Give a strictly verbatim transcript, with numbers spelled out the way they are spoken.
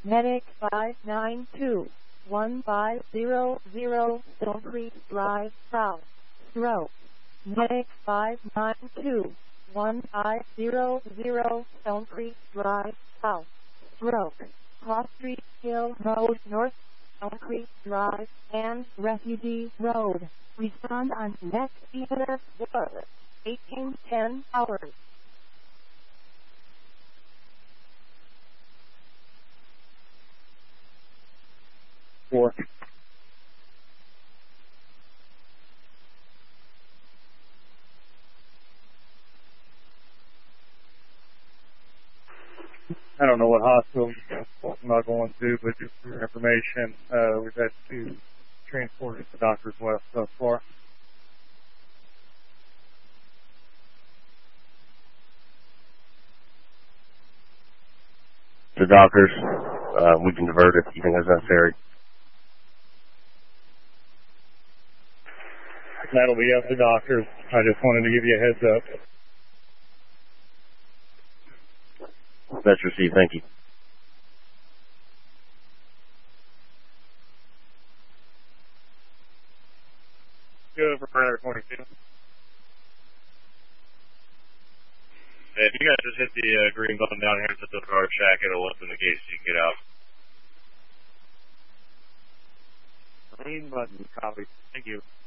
Medic five nine two one five zero zero Stone Creek Drive South. Stroke. Medic five nine two one five zero zero Stone Creek Drive South. Stroke. Cross Street Hill Road North, Stone Creek Drive, and Refugee Road. Respond on next E M S was eighteen ten hours. Four. I don't know what hospital I'm not going to, but just for your information, uh, we've had two transported to doctors west thus far. The doctors, uh, we can divert if you think that's necessary. That'll be up to doctors. I just wanted to give you a heads up. That's received. Thank you. Good for Predator twenty-two. Hey, if you guys just hit the uh, green button down here at the guard shack, it'll open the gates so you can get out. Green button, copy. Thank you.